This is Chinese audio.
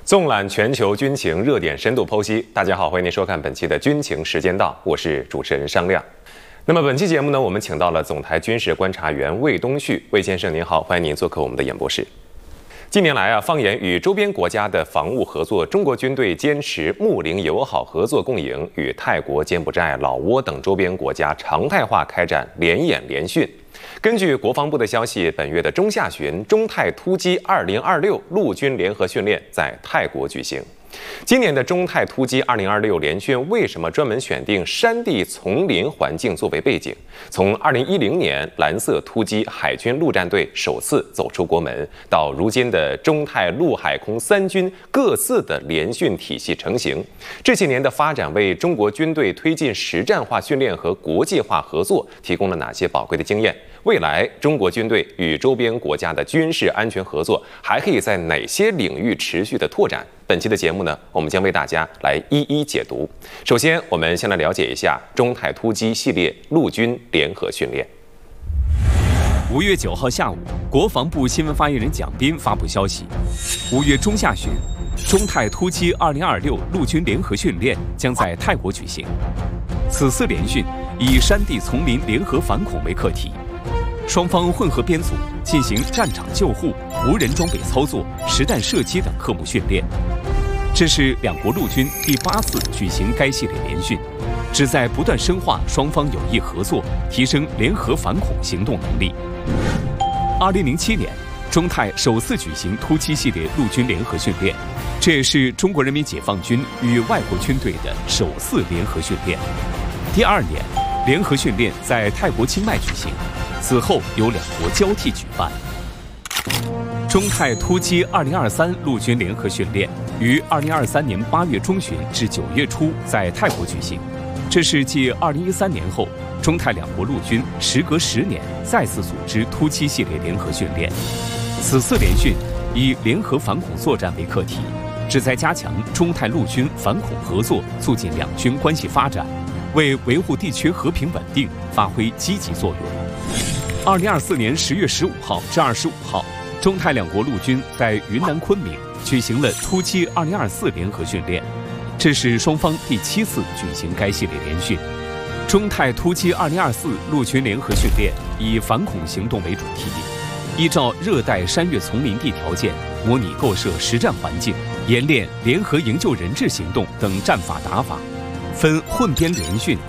纵览全球军情热点深度剖析。大家好，欢迎您收看本期的军情时间到，我是主持人商亮。那么本期节目呢，我们请到了总台军事观察员魏东旭，魏先生您好，欢迎您做客我们的演播室。近年来放眼与周边国家的防务合作，中国军队坚持睦邻友好合作共赢，与泰国、柬埔寨、老挝等周边国家常态化开展联演联训。根据国防部的消息，本月的中下旬，中泰突击2026陆军联合训练在泰国举行。今年的中泰突击2026联训为什么专门选定山地丛林环境作为背景？从2010年蓝色突击海军陆战队首次走出国门，到如今的中泰陆海空三军各自的联训体系成型，这些年的发展为中国军队推进实战化训练和国际化合作提供了哪些宝贵的经验？未来中国军队与周边国家的军事安全合作还可以在哪些领域持续的拓展？本期的节目呢，我们将为大家来一一解读。首先，我们先来了解一下中泰突击系列陆军联合训练。 5月9号下午，国防部新闻发言人蒋斌发布消息，5月中下旬，中泰突击2026陆军联合训练将在泰国举行。此次联训以山地丛林联合反恐为课题，双方混合编组进行战场救护、无人装备操作、实弹射击等科目训练。这是两国陆军第8次举行该系列联训，旨在不断深化双方友谊合作，提升联合反恐行动能力。2007年，中泰首次举行突击系列陆军联合训练，这也是中国人民解放军与外国军队的首次联合训练。第2年，联合训练在泰国清迈举行，此后由两国交替举办。中泰突击2023陆军联合训练于2023年8月中旬至9月初在泰国举行，这是继2013年后，中泰两国陆军时隔10年再次组织突击系列联合训练。此次联训以联合反恐作战为课题，旨在加强中泰陆军反恐合作，促进两军关系发展，为维护地区和平稳定发挥积极作用。2024年10月15号至25号，中泰两国陆军在云南昆明举行了突击2024联合训练，这是双方第7次举行该系列联训。中泰突击2024陆军联合训练以反恐行动为主题，依照热带山岳丛林地条件，模拟构设实战环境，演练联合营救人质行动等战法打法，分混编联训、